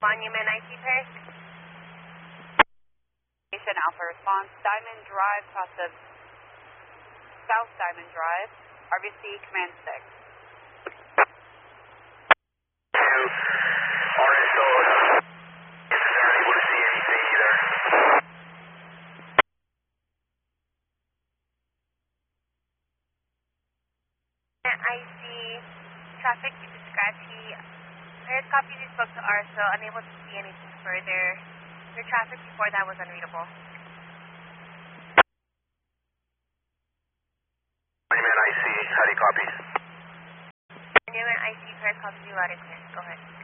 Monument IC Paris. Station Alpha response, Diamond Drive, cross of South Diamond Drive, RBC Command 6. RSO, isn't able to see anything either. IC, traffic due to scratchy. Paris copies you spoke to RSO, unable to see anything further. Your traffic before that was unreadable. Monument IC, how do you copy? Monument IC, Paris copies you loud and clear. Go ahead.